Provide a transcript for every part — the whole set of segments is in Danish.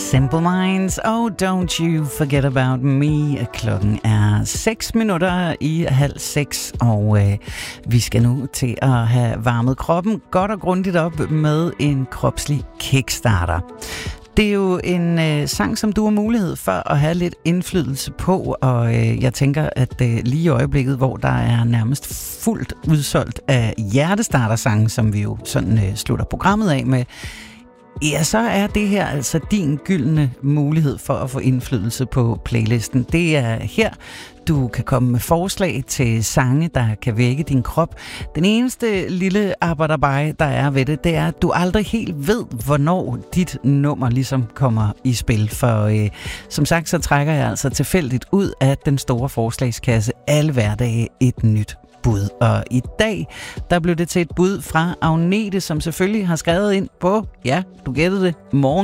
Simple Minds, oh don't you forget about me. Klokken er 6:05, og vi skal nu til at have varmet kroppen godt og grundigt op med en kropslig kickstarter. Det er jo en sang, som du har mulighed for at have lidt indflydelse på, og jeg tænker, at lige i øjeblikket, hvor der er nærmest fuldt udsolgt af hjertestartersange, som vi jo sådan slutter programmet af med, ja, så er det her altså din gyldne mulighed for at få indflydelse på playlisten. Det er her, du kan komme med forslag til sange, der kan vække din krop. Den eneste lille arbejderbej, der er ved det, det er, at du aldrig helt ved, hvornår dit nummer ligesom kommer i spil. For som sagt, så trækker jeg altså tilfældigt ud af den store forslagskasse alle hverdage et nyt bud. Og i dag, der blev det til et bud fra Agnete, som selvfølgelig har skrevet ind på, ja, du gættede det,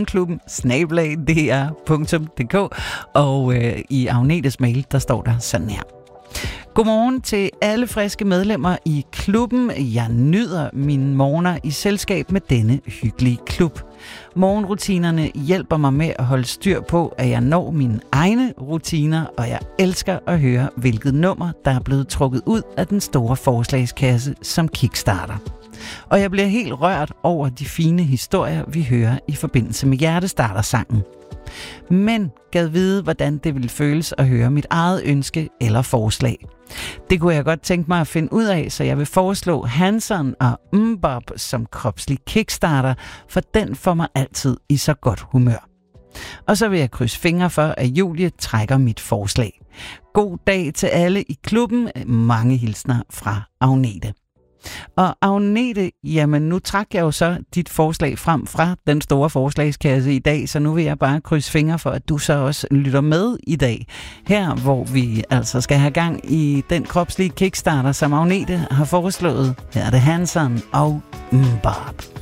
morgenklubben@dr.dk, og i Agnetes mail, der står der sådan her. Godmorgen til alle friske medlemmer i klubben. Jeg nyder mine morgener i selskab med denne hyggelige klub. Morgenrutinerne hjælper mig med at holde styr på, at jeg når mine egne rutiner, og jeg elsker at høre, hvilket nummer, der er blevet trukket ud af den store forslagskasse som kickstarter. Og jeg bliver helt rørt over de fine historier, vi hører i forbindelse med hjertestartersangen. Men gad vide, hvordan det ville føles at høre mit eget ønske eller forslag. Det kunne jeg godt tænke mig at finde ud af, så jeg vil foreslå Hanson og Mbop som kropslig kickstarter, for den får mig altid i så godt humør. Og så vil jeg krydse fingre for, at Julie trækker mit forslag. God dag til alle i klubben. Mange hilsner fra Agnete. Og Agnete, jamen nu trak jeg jo så dit forslag frem fra den store forslagskasse i dag, så nu vil jeg bare krydse fingre for, at du så også lytter med i dag. Her, hvor vi altså skal have gang i den kropslige kickstarter, som Agnete har foreslået. Her er det Hanson og Mbop.